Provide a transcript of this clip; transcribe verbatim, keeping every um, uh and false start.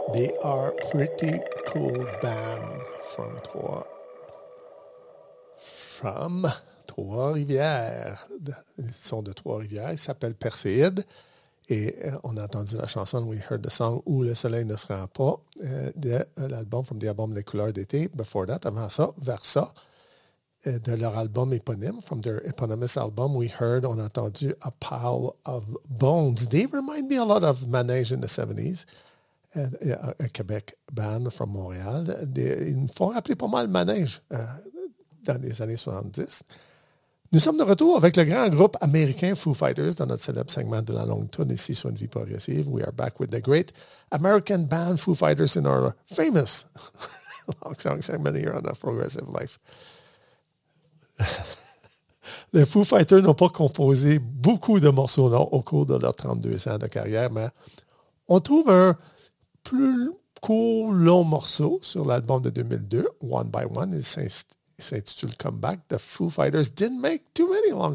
They are pretty cool band from Trois. From Trois-Rivières. Ils sont de Trois-Rivières. Ils s'appellent Perséide. Et euh, on a entendu la chanson We Heard the Song Où le soleil ne se rend pas euh, de euh, l'album From the Album Les couleurs d'été. Before that, avant ça, Versa. Euh, de leur album éponyme, from their eponymous album, we heard, on a entendu A Pile of Bones. They remind me a lot of Manège in the seventies, uh, a, a Québec band from Montréal. Des, ils me font rappeler pas mal Manège euh, dans les années soixante-dix. Nous sommes de retour avec le grand groupe américain Foo Fighters dans notre célèbre segment de la longue tourne ici sur Une Vie Progressive. We are back with the great American band Foo Fighters in our famous long song segment here on A Progressive Life. Les Foo Fighters n'ont pas composé beaucoup de morceaux non, au cours de leurs trente-deux ans de carrière, mais on trouve un plus court, long morceau sur l'album de deux mille deux, One by One. Il s'intitule Comeback. The Foo Fighters didn't make too many long